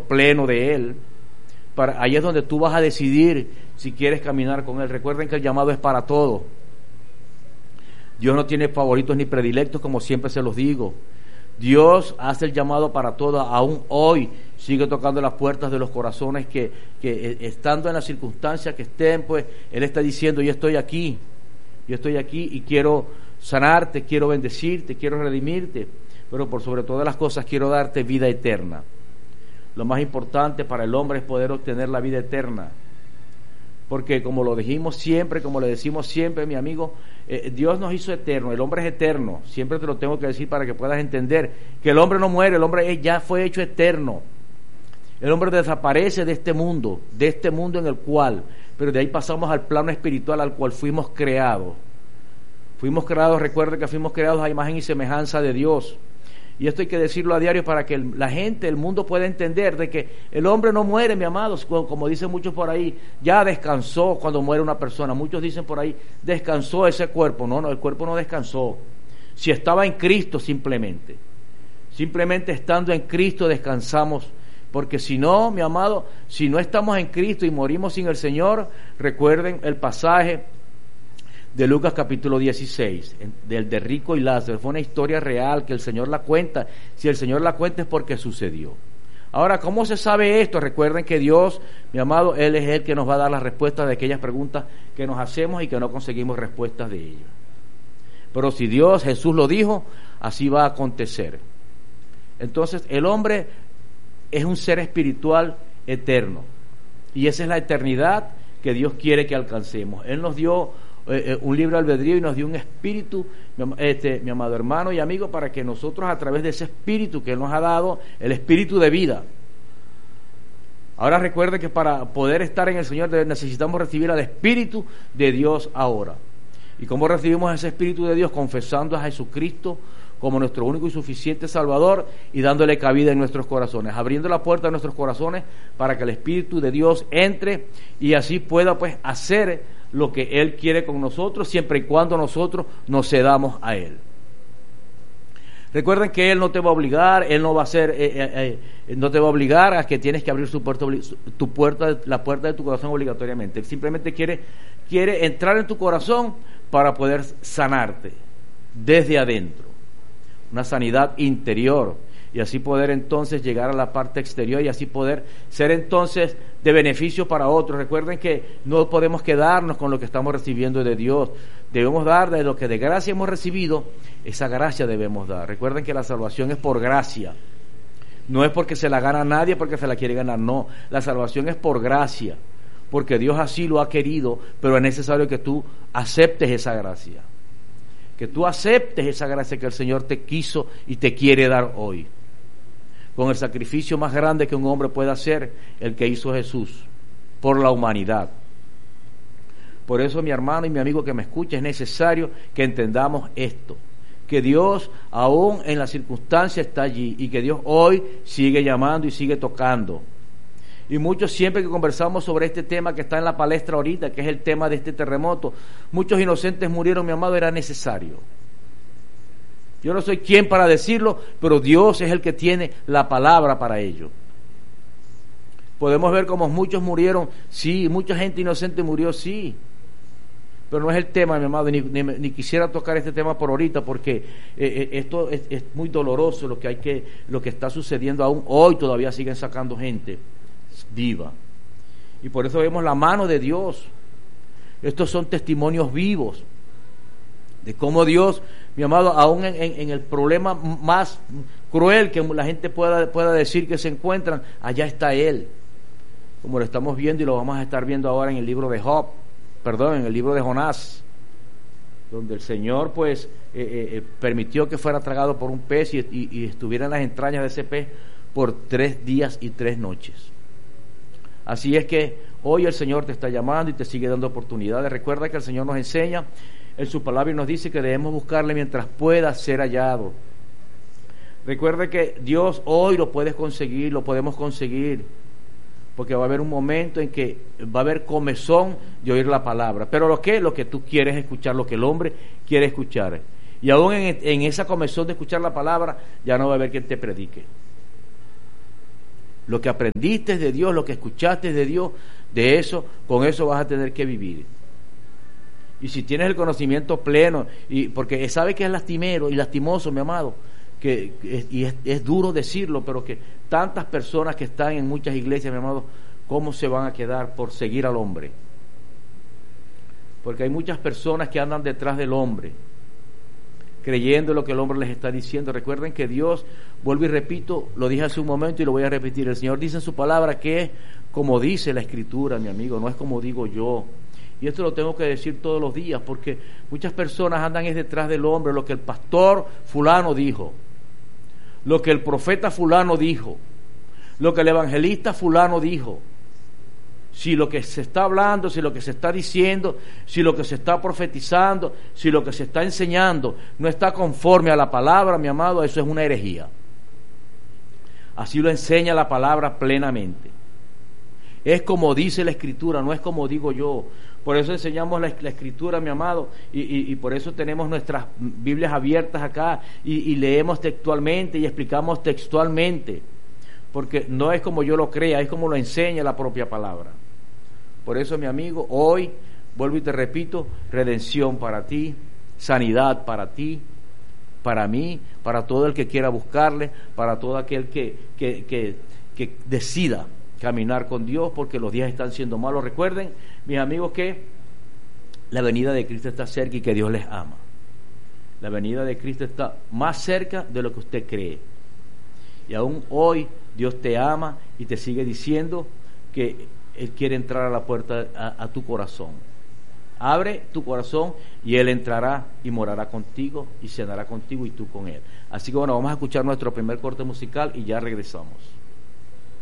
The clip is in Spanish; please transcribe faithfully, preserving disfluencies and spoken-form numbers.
pleno de Él. Para, ahí es donde tú vas a decidir si quieres caminar con Él. Recuerden que el llamado es para todos. Dios no tiene favoritos ni predilectos, como siempre se los digo. Dios hace el llamado para todos. Aún hoy sigue tocando las puertas de los corazones que, que estando en las circunstancias que estén, pues Él está diciendo: yo estoy aquí, yo estoy aquí y quiero sanarte, quiero bendecirte, quiero redimirte, pero por sobre todas las cosas quiero darte vida eterna. Lo más importante para el hombre es poder obtener la vida eterna, porque como lo dijimos siempre, como le decimos siempre, mi amigo, eh, Dios nos hizo eterno, el hombre es eterno. Siempre te lo tengo que decir para que puedas entender que el hombre no muere, el hombre ya fue hecho eterno. El hombre desaparece de este mundo, de este mundo en el cual, pero de ahí pasamos al plano espiritual al cual fuimos creados. Fuimos creados, recuerden que fuimos creados a imagen y semejanza de Dios. Y esto hay que decirlo a diario para que el, la gente, el mundo pueda entender de que el hombre no muere, mi amados, como dicen muchos por ahí, ya descansó cuando muere una persona. Muchos dicen por ahí, descansó ese cuerpo. No, no, el cuerpo no descansó. Si estaba en Cristo simplemente, simplemente estando en Cristo descansamos, porque si no, mi amado, si no estamos en Cristo y morimos sin el Señor, recuerden el pasaje de Lucas capítulo dieciséis, del de Rico y Lázaro. Fue una historia real que el Señor la cuenta. Si el Señor la cuenta es porque sucedió. Ahora, ¿cómo se sabe esto? Recuerden que Dios, mi amado, Él es el que nos va a dar las respuestas de aquellas preguntas que nos hacemos y que no conseguimos respuestas de ellas. Pero si Dios, Jesús lo dijo, así va a acontecer. Entonces, el hombre es un ser espiritual eterno, y esa es la eternidad que Dios quiere que alcancemos. Él nos dio Eh, un libre albedrío y nos dio un espíritu, este, mi amado hermano y amigo, para que nosotros, a través de ese espíritu que Él nos ha dado, el espíritu de vida. Ahora recuerde que para poder estar en el Señor necesitamos recibir al Espíritu de Dios ahora. ¿Y cómo recibimos ese Espíritu de Dios? Confesando a Jesucristo como nuestro único y suficiente Salvador y dándole cabida en nuestros corazones, abriendo la puerta de nuestros corazones para que el Espíritu de Dios entre y así pueda pues hacer lo que Él quiere con nosotros, siempre y cuando nosotros nos cedamos a Él. Recuerden que Él no te va a obligar, Él no va a hacer, eh, eh, eh, no te va a obligar a que tienes que abrir su puerta, tu puerta, la puerta de tu corazón obligatoriamente. Él simplemente quiere, quiere entrar en tu corazón para poder sanarte desde adentro, una sanidad interior, y así poder entonces llegar a la parte exterior y así poder ser entonces de beneficio para otros. Recuerden que no podemos quedarnos con lo que estamos recibiendo de Dios, debemos dar de lo que de gracia hemos recibido, esa gracia debemos dar. Recuerden que la salvación es por gracia, no es porque se la gana a nadie porque se la quiere ganar, no, la salvación es por gracia, porque Dios así lo ha querido, pero es necesario que tú aceptes esa gracia, que tú aceptes esa gracia que el Señor te quiso y te quiere dar hoy, con el sacrificio más grande que un hombre puede hacer, el que hizo Jesús por la humanidad. Por eso, mi hermano y mi amigo que me escucha, es necesario que entendamos esto, que Dios aún en las circunstancias está allí y que Dios hoy sigue llamando y sigue tocando. Y muchos, siempre que conversamos sobre este tema que está en la palestra ahorita, que es el tema de este terremoto, muchos inocentes murieron, mi amado, era necesario. Yo no soy quien para decirlo, pero Dios es el que tiene la palabra para ello. Podemos ver cómo muchos murieron, sí, mucha gente inocente murió, sí, pero no es el tema, mi amado, ni, ni, ni quisiera tocar este tema por ahorita, porque eh, eh, esto es, es muy doloroso lo que hay que, lo que está sucediendo aún hoy. Todavía siguen sacando gente viva, y por eso vemos la mano de Dios. Estos son testimonios vivos de cómo Dios, mi amado, aún en, en, en el problema más cruel que la gente pueda, pueda decir que se encuentran, allá está Él, como lo estamos viendo y lo vamos a estar viendo ahora en el libro de Job, perdón, en el libro de Jonás, donde el Señor pues eh, eh, permitió que fuera tragado por un pez y, y, y estuviera en las entrañas de ese pez por tres días y tres noches. Así es que hoy el Señor te está llamando y te sigue dando oportunidades. Recuerda que el Señor nos enseña en su palabra y nos dice que debemos buscarle mientras pueda ser hallado. Recuerde que Dios hoy lo puedes conseguir, lo podemos conseguir, porque va a haber un momento en que va a haber comezón de oír la palabra. Pero lo que lo que tú quieres escuchar, lo que el hombre quiere escuchar. Y aún en, en esa comezón de escuchar la palabra, ya no va a haber quien te predique. Lo que aprendiste de Dios, lo que escuchaste de Dios, de eso, con eso vas a tener que vivir. Y si tienes el conocimiento pleno, y porque sabe que es lastimero y lastimoso, mi amado, que, que y es, es duro decirlo, pero que tantas personas que están en muchas iglesias, mi amado, ¿cómo se van a quedar por seguir al hombre? Porque hay muchas personas que andan detrás del hombre, creyendo lo que el hombre les está diciendo. Recuerden que Dios, vuelvo y repito, lo dije hace un momento y lo voy a repetir, el Señor dice en su palabra que es como dice la Escritura, mi amigo, no es como digo yo. Y esto lo tengo que decir todos los días, porque muchas personas andan es detrás del hombre, lo que el pastor fulano dijo, lo que el profeta fulano dijo, lo que el evangelista fulano dijo. Si lo que se está hablando, si lo que se está diciendo, si lo que se está profetizando, si lo que se está enseñando no está conforme a la palabra, mi amado, eso es una herejía. Así lo enseña la palabra plenamente. Es como dice la Escritura, no es como digo yo. Por eso enseñamos la, la Escritura, mi amado, y, y, y por eso tenemos nuestras Biblias abiertas acá y, y leemos textualmente y explicamos textualmente, porque no es como yo lo crea, es como lo enseña la propia palabra. Por eso, mi amigo, hoy, vuelvo y te repito, redención para ti, sanidad para ti, para mí, para todo el que quiera buscarle, para todo aquel que, que, que, que decida caminar con Dios, porque los días están siendo malos. Recuerden, mis amigos, que la venida de Cristo está cerca y que Dios les ama. La venida de Cristo está más cerca de lo que usted cree. Y aún hoy Dios te ama y te sigue diciendo que Él quiere entrar a la puerta a, a tu corazón. Abre tu corazón y Él entrará y morará contigo y cenará contigo y tú con Él. Así que bueno, vamos a escuchar nuestro primer corte musical y ya regresamos.